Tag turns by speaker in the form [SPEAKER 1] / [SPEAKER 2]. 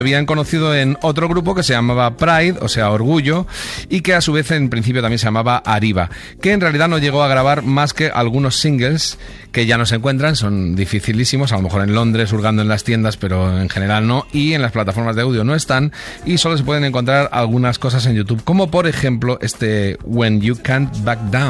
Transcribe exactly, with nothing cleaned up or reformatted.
[SPEAKER 1] habían conocido en otro grupo que se llamaba Pride, o sea, Orgullo, y que a su vez en principio también se llamaba Arriba, que en realidad no llegó a grabar más que algunos singles que ya no se encuentran, son dificilísimos, a lo mejor en Londres, hurgando en las tiendas, pero en general no, y en las plataformas de audio no están, y solo se pueden encontrar algunas cosas en YouTube, como por ejemplo este When You Can't Back Down.